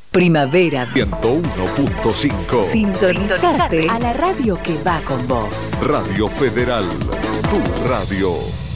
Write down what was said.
Primavera 101.5. Sintonizate a la radio que va con vos. Radio Federal, tu radio.